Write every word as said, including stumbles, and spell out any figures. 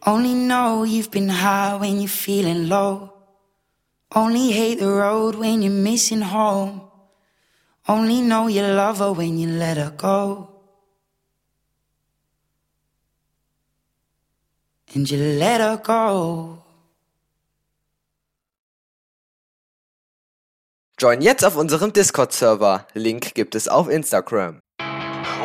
Only know you've been high when you're feeling low. Only hate the road when you're missing home. Only know you love her when you let her go. And you let her go. Join jetzt auf unserem Discord-Server. Link gibt es auf Instagram.